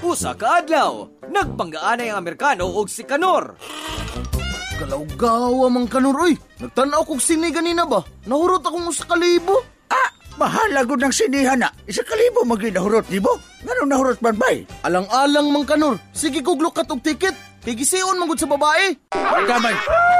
Usa ka adlaw, nagpanggaanay ang Amerikano og si Kanor. Galawgawa mang Kanor, oy. Nagtanaw kong sini ganina ba? Nahurot akong 1,000. Mahala gud ng sinihan na. 1,000 maging nahurot, di bo? Ngano nahurot man bay? Alang-alang mang Kanor. Sige kuglok ka tog ticket. Kay gisiyon man gud sa babae. Damay,